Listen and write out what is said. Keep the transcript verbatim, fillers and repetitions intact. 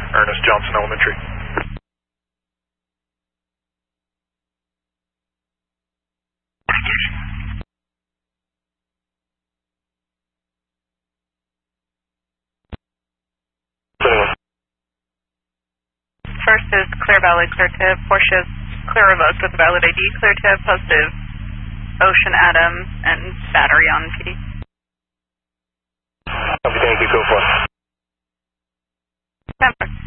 Ernest Johnson Elementary. First is clear valid, clear tip. Porsche is clear revoked with valid I D, clear tip, positive Ocean Atom and battery on P D. Thank you, go for it. Stand by.